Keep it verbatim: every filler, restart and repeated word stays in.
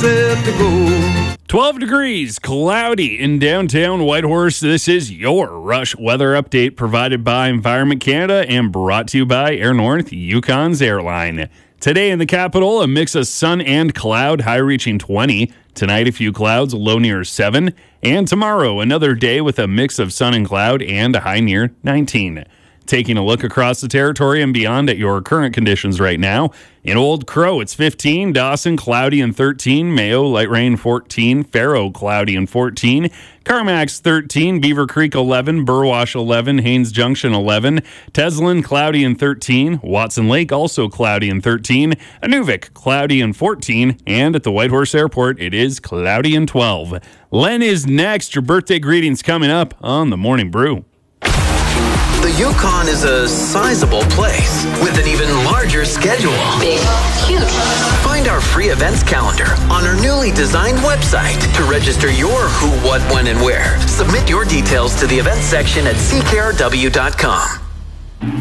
set to go. twelve degrees, cloudy in downtown Whitehorse. This is your Rush Weather Update provided by Environment Canada and brought to you by Air North, Yukon's airline. Today in the capital, a mix of sun and cloud, high reaching twenty. Tonight, a few clouds, low near seven. And tomorrow, another day with a mix of sun and cloud and a high near nineteen. Taking a look across the territory and beyond at your current conditions right now. In Old Crow, it's fifteen. Dawson, cloudy and thirteen. Mayo, light rain, fourteen. Faro, cloudy and fourteen. Carmack's, thirteen. Beaver Creek, eleven. Burwash, eleven. Haines Junction, eleven. Teslin, cloudy and thirteen. Watson Lake, also cloudy and thirteen. Inuvik, cloudy and fourteen. And at the Whitehorse Airport, it is cloudy and twelve. Len is next. Your birthday greetings coming up on the Morning Brew. The Yukon is a sizable place with an even larger schedule. Big, huge. Find our free events calendar on our newly designed website to register your who, what, when, and where. Submit your details to the events section at c k r w dot com.